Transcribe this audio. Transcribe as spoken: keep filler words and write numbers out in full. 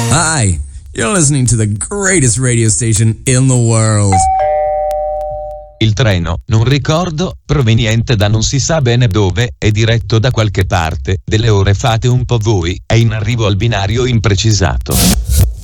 Hi, you're listening to the greatest radio station in the world. Il treno, non ricordo, proveniente da non si sa bene dove, e diretto da qualche parte, delle ore fate un po' voi, è in arrivo al binario imprecisato.